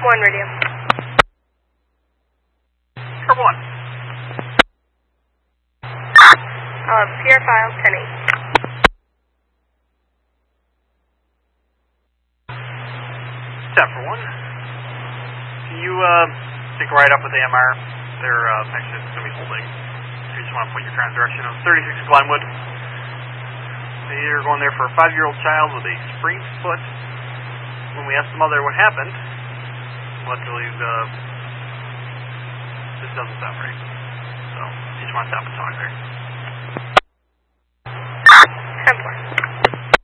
1 radio. Curve 1. PR file 10-8. Step for 1. Can you take a ride up with AMR? They're actually going to be holding. So you just want to point your current direction of 36 Glenwood. They're going there for a 5-year-old child with a sprained foot. When we asked the mother what happened, literally this doesn't sound right. So you just want to stop and talk there.